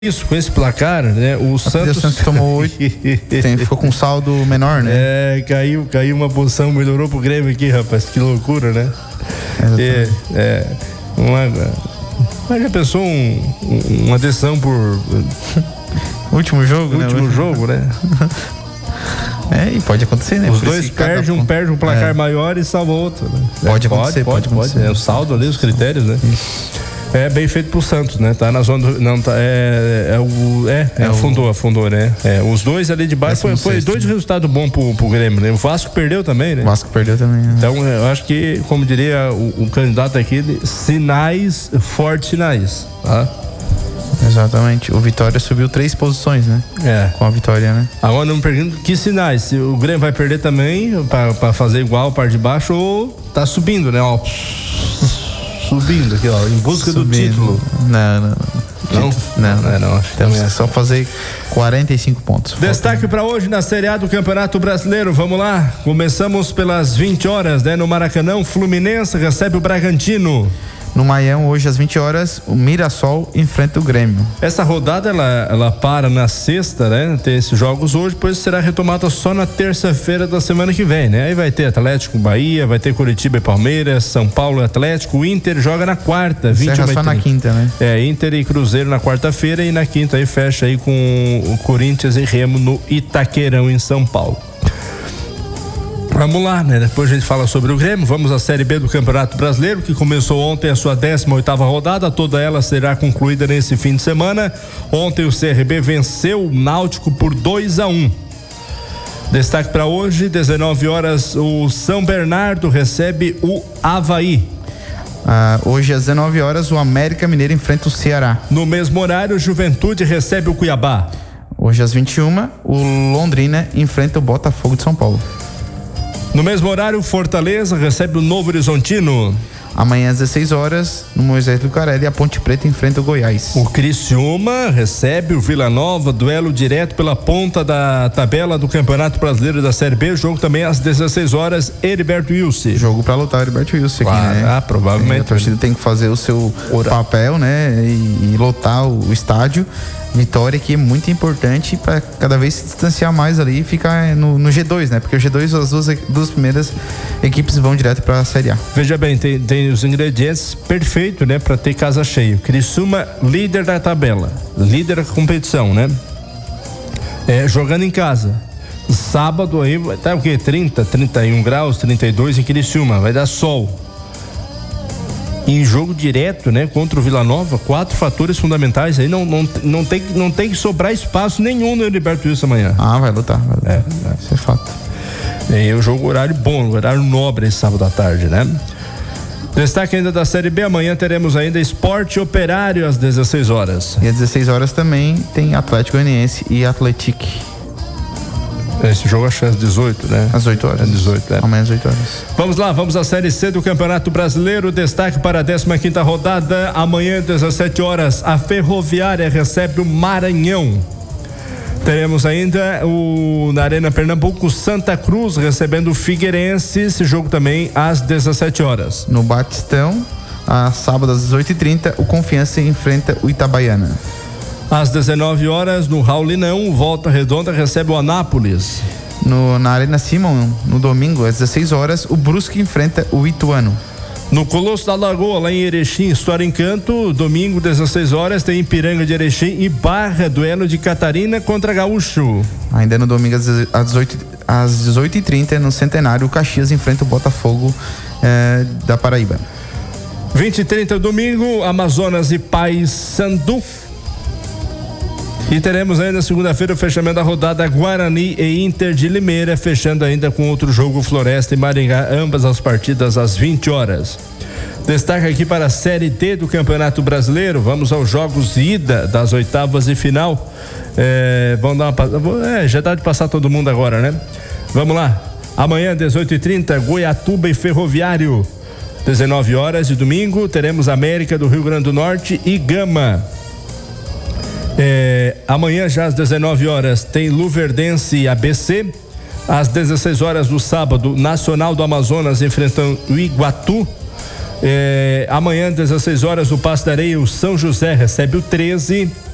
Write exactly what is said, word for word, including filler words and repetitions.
Isso, com esse placar, né? O Santos... o Santos tomou oito, tem, ficou com um saldo menor, né? É, caiu, caiu uma posição, melhorou pro Grêmio aqui, rapaz, que loucura, né? É, é, uma, mas já pensou um, um, uma decisão por... Último jogo, né? Último jogo, né? É, e pode acontecer, né? Os dois perdem, um perde um placar é. maior e salva outro, né? Pode, é, acontecer, pode, pode acontecer. Pode. É o saldo ali, os critérios, né? Isso. É bem feito pro Santos, né? Tá na zona do, não tá é é o é, é, é afundou, o... afundou, né? É, os dois ali de baixo foi, foi dois resultados bons pro, pro Grêmio, né? O Vasco perdeu também, né? O Vasco perdeu também. Né? Então, eu acho que, como diria o, o candidato aqui, sinais, fortes sinais, tá? Exatamente. O Vitória subiu três posições, né? É. Com a vitória, né? Agora não me pergunto que sinais, se o Grêmio vai perder também pra, pra fazer igual a parte de baixo ou tá subindo, né? Ó. Subindo aqui, ó, em busca Subindo. do título. Não, não. Não? Não, não, é, não. Acho que Temos que só fazer quarenta e cinco pontos. Destaque para hoje na Série A do Campeonato Brasileiro. Vamos lá. Começamos pelas vinte horas, né? No Maracanã, Fluminense recebe o Bragantino. No Maião, hoje às vinte horas, o Mirassol enfrenta o Grêmio. Essa rodada ela, ela para na sexta, né? Tem esses jogos hoje, depois será retomada só na terça-feira da semana que vem, né? Aí vai ter Atlético Bahia, vai ter Curitiba e Palmeiras, São Paulo e Atlético. O Inter joga na quarta, vinte Serra só na quinta, né? É, Inter e Cruzeiro na quarta-feira e na quinta aí fecha aí com o Corinthians e Remo no Itaquerão, em São Paulo. Vamos lá, né? Depois a gente fala sobre o Grêmio. Vamos à Série B do Campeonato Brasileiro, que começou ontem a sua décima oitava rodada. Toda ela será concluída nesse fim de semana. Ontem o C R B venceu o Náutico por dois a um. Destaque para hoje, dezenove horas, o São Bernardo recebe o Avaí. Ah, hoje às dezenove horas, o América Mineiro enfrenta o Ceará. No mesmo horário, o Juventude recebe o Cuiabá. Hoje às vinte e uma, o Londrina enfrenta o Botafogo de São Paulo. No mesmo horário, Fortaleza recebe o Novo Horizontino. Amanhã às dezesseis horas, no Moisés Lucarelli, a Ponte Preta enfrenta o Goiás. O Criciúma recebe o Vila Nova, duelo direto pela ponta da tabela do Campeonato Brasileiro da Série B. Jogo também às dezesseis horas, Heriberto Wilson. Jogo pra lutar o Heriberto Wilson aqui, claro, né? Ah, provavelmente. A torcida tem que fazer o seu Ora. papel, né? E, e lotar o, o estádio. Vitória que é muito importante para cada vez se distanciar mais ali e ficar no, no G dois, né? Porque o G dois, as duas, duas primeiras equipes vão direto para a Série A. Veja bem, tem, tem os ingredientes perfeitos, né? Para ter casa cheia. Criciúma, líder da tabela, líder da competição, né? É, jogando em casa. Sábado aí vai estar o quê? trinta, trinta e um graus, trinta e dois em Criciúma, vai dar sol. Em jogo direto, né, contra o Vila Nova, quatro fatores fundamentais aí, não, não, não, tem, não tem que sobrar espaço nenhum no Heriberto Wilson amanhã. Ah, vai lutar, vai lutar. É, é. Isso é fato. E o jogo horário bom, horário nobre esse sábado à tarde, né? Destaque ainda da Série B, amanhã teremos ainda Esporte Operário às dezesseis horas. E às dezesseis horas também tem Atlético Goianiense e Atlético. Esse jogo acho que é às dezoito, né? Às oito horas. Às dezoito, é. Amanhã às oito horas. Vamos lá, vamos à Série C do Campeonato Brasileiro. Destaque para a décima quinta rodada. Amanhã, às dezessete horas, a Ferroviária recebe o Maranhão. Teremos ainda o, na Arena Pernambuco, Santa Cruz recebendo o Figueirense. Esse jogo também às dezessete horas. No Batistão, a sábado às dezoito e trinta, o Confiança enfrenta o Itabaiana. Às dezenove horas, no Raulinão, Volta Redonda recebe o Anápolis. No, na Arena Simon, no domingo, às dezesseis horas, o Brusque enfrenta o Ituano. No Colosso da Lagoa, lá em Erechim, História Encanto, domingo, dezesseis horas, tem Ipiranga de Erechim e Barra, duelo de Catarina contra Gaúcho. Ainda no domingo, às dezoito, às dezoito e trinta, no Centenário, o Caxias enfrenta o Botafogo eh, da Paraíba. vinte e trinta, domingo, Amazonas e Paysandu. E teremos ainda segunda-feira o fechamento da rodada Guarani e Inter de Limeira, fechando ainda com outro jogo Floresta e Maringá, ambas as partidas às vinte horas. Destaque aqui para a Série D do Campeonato Brasileiro. Vamos aos jogos de ida das oitavas e final. É, vamos dar uma é, já dá de passar todo mundo agora, né? Vamos lá. Amanhã, dezoito e trinta, Goiatuba e Ferroviário. dezenove horas de domingo, teremos América do Rio Grande do Norte e Gama. É, amanhã já às dezenove horas tem Luverdense e A B C. Às dezesseis horas do sábado, Nacional do Amazonas enfrentando o Iguatu. É, amanhã, dezesseis horas, no Passo da Areia, o São José recebe o treze.